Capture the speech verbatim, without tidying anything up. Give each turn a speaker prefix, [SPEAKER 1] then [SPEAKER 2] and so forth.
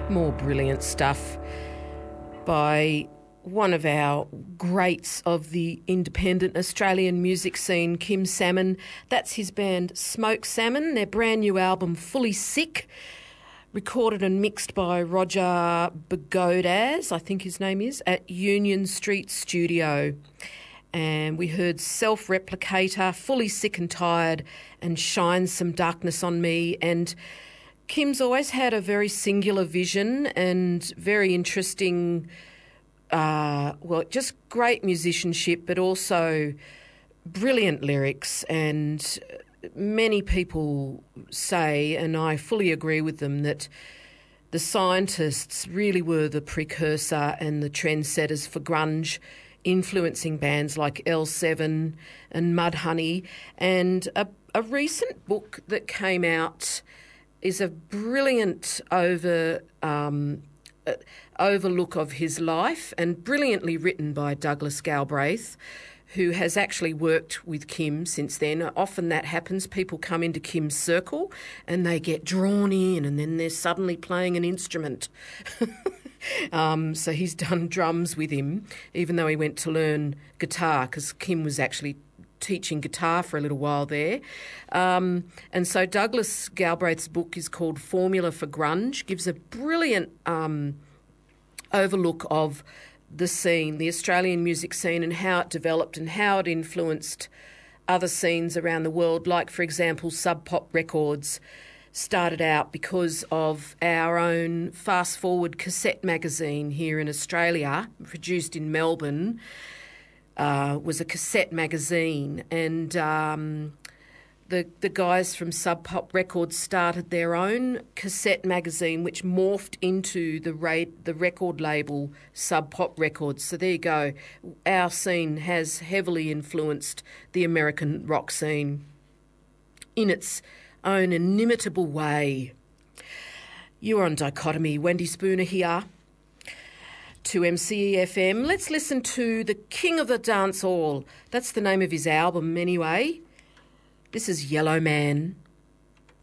[SPEAKER 1] More brilliant stuff by one of our greats of the independent Australian music scene, Kim Salmon. That's his band Smoke Salmon. Their brand new album, Fully Sick, recorded and mixed by Roger Begodaz, I think his name is, at Union Street Studio. And we heard Self-Replicator, Fully Sick and Tired, and Shine Some Darkness on Me. And Kim's always had a very singular vision and very interesting, uh, well, just great musicianship, but also brilliant lyrics. And many people say, and I fully agree with them, that the Scientists really were the precursor and the trendsetters for grunge, influencing bands like L seven and Mudhoney. And a, a recent book that came out is a brilliant over um, uh, overlook of his life, and brilliantly written by Douglas Galbraith, who has actually worked with Kim since then. Often that happens. People come into Kim's circle and they get drawn in, and then they're suddenly playing an instrument. um, so he's done drums with him, even though he went to learn guitar, because Kim was actually teaching guitar for a little while there. Um, and so Douglas Galbraith's book is called Formula for Grunge, gives a brilliant um, overlook of the scene, the Australian music scene, and how it developed and how it influenced other scenes around the world. Like, for example, Sub Pop Records started out because of our own Fast Forward cassette magazine here in Australia, produced in Melbourne. Uh, was a cassette magazine, and um, the the guys from Sub Pop Records started their own cassette magazine, which morphed into the ra- the record label Sub Pop Records. So there you go. Our scene has heavily influenced the American rock scene in its own inimitable way. You are on Dichotomy. Wendy Spooner here. To M C E F M. Let's listen to The King of the Dance Hall. That's the name of his album anyway. This is Yellow Man.